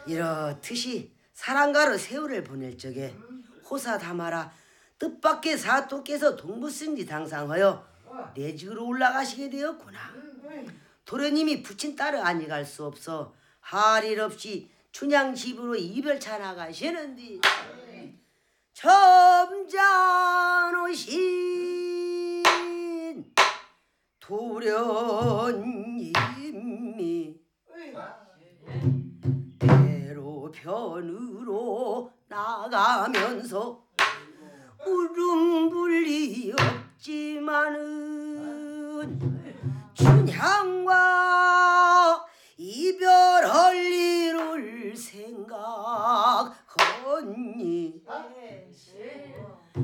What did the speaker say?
이렇듯이 사랑가로 세월을 보낼 적에 호사 담아라 뜻밖의 사또께서 동부승지 당상하여 내직으로 올라가시게 되었구나. 도련님이 부친 딸을 아니갈 수 없어 할 일 없이 춘향 집으로 이별차 나가시는디 점잖으신 도련님이 대로변으로 나가면서 울음불이 없지만은 춘향